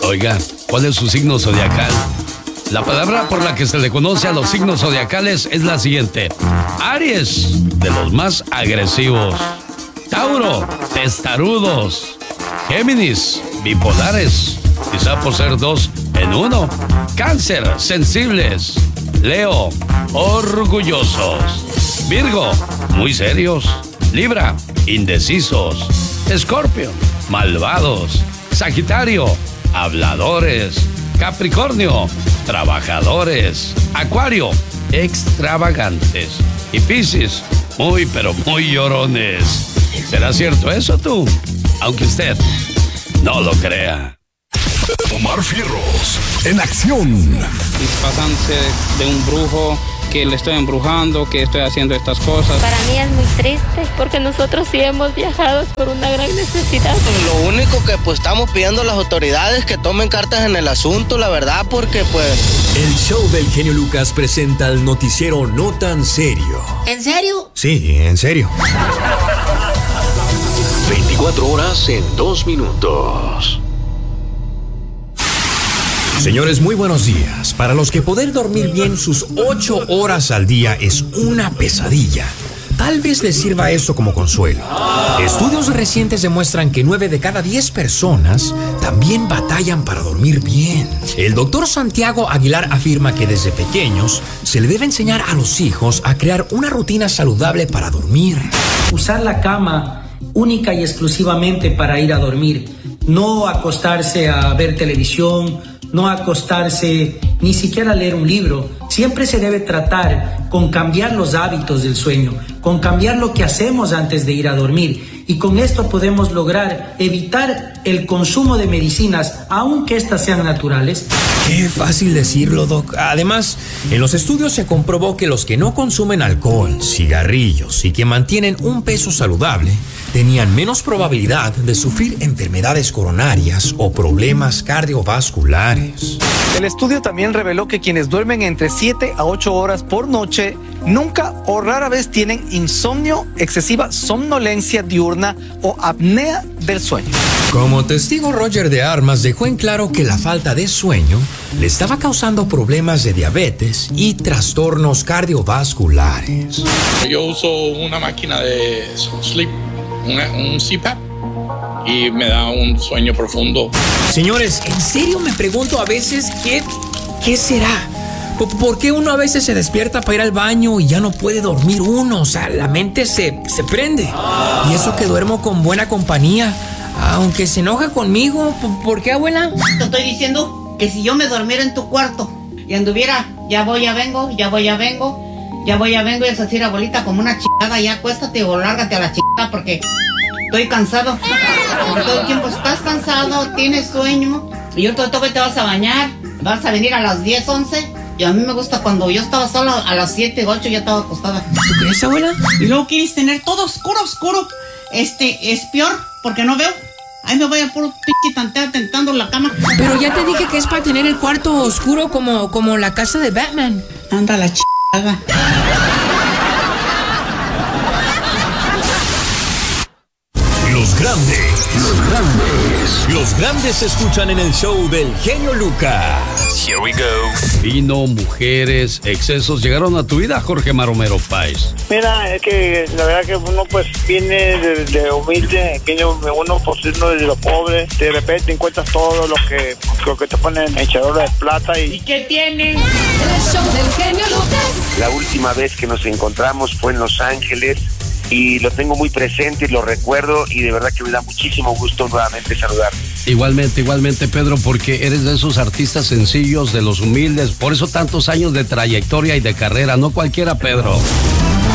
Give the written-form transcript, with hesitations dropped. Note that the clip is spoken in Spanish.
Oiga, ¿cuál es su signo zodiacal? La palabra por la que se le conoce a los signos zodiacales es la siguiente. Aries, de los más agresivos. Tauro, testarudos. Géminis, bipolares, quizá por ser dos en uno. Cáncer, sensibles. Leo, orgullosos. Virgo, muy serios. Libra, indecisos. Escorpio, malvados. Sagitario, habladores. Capricornio, trabajadores. Acuario, extravagantes. Y Piscis, muy pero muy llorones. ¿Será cierto eso tú? Aunque usted no lo crea. Omar Fierros, en acción. Pasándose de un brujo, que le estoy embrujando, que estoy haciendo estas cosas. Para mí es muy triste porque nosotros sí hemos viajado por una gran necesidad. Lo único que pues estamos pidiendo a las autoridades que tomen cartas en el asunto, la verdad, porque pues... El show del genio Lucas presenta el noticiero No Tan Serio. ¿En serio? Sí, en serio. 24 horas en 2 minutos. Señores, muy buenos días. Para los que poder dormir bien sus 8 horas al día es una pesadilla, tal vez les sirva eso como consuelo. Estudios recientes demuestran que 9 de cada 10 personas también batallan para dormir bien. El doctor Santiago Aguilar afirma que desde pequeños se le debe enseñar a los hijos a crear una rutina saludable para dormir. Usar la cama única y exclusivamente para ir a dormir. No acostarse a ver televisión, no acostarse ni siquiera a leer un libro. Siempre se debe tratar con cambiar los hábitos del sueño, con cambiar lo que hacemos antes de ir a dormir. Y con esto podemos lograr evitar el consumo de medicinas, aunque éstas sean naturales. Qué fácil decirlo, Doc. Además, en los estudios se comprobó que los que no consumen alcohol, cigarrillos y que mantienen un peso saludable tenían menos probabilidad de sufrir enfermedades coronarias o problemas cardiovasculares. El estudio también reveló que quienes duermen entre 7 a 8 horas por noche nunca o rara vez tienen insomnio, excesiva somnolencia diurna o apnea del sueño. Como testigo, Roger de Armas dejó en claro que la falta de sueño le estaba causando problemas de diabetes y trastornos cardiovasculares. Yo uso una máquina de sleep, un CPAP, y me da un sueño profundo. Señores, en serio me pregunto a veces ¿qué será? ¿Por qué uno a veces se despierta para ir al baño y ya no puede dormir uno? O sea, la mente se prende. Y eso que duermo con buena compañía, aunque se enoja conmigo. ¿Por qué, abuela? Te estoy diciendo que si yo me durmiera en tu cuarto y anduviera, ya voy, ya vengo, y es decir, abuelita, como una chingada, ya acuéstate o lárgate a la chingada porque estoy cansado. Porque todo el tiempo estás cansado, tienes sueño, y yo todo te vas a bañar, vas a venir a las 10, 11. Y a mí me gusta cuando yo estaba sola, a las 7, 8 ya estaba acostada. ¿Tú crees, abuela? Y luego quieres tener todo oscuro. Es peor, porque no veo. Ahí me voy a puro pinche tantea tentando la cama. Pero ya te dije que es para tener el cuarto oscuro como la casa de Batman. Anda la chingada. Los grandes se escuchan en el show del genio Lucas. Here we go. Vino, mujeres, excesos llegaron a tu vida, Jorge Maromero Páez. Mira, es que la verdad que uno pues viene de humilde, viene uno por irnos de lo pobre, de repente encuentras todo lo que te ponen en echadora de plata y... ¿Y qué tienen? El show del genio Lucas. La última vez que nos encontramos fue en Los Ángeles y lo tengo muy presente y lo recuerdo y de verdad que me da muchísimo gusto nuevamente saludarte. Igualmente, Pedro, porque eres de esos artistas sencillos, de los humildes, por eso tantos años de trayectoria y de carrera, no cualquiera, Pedro.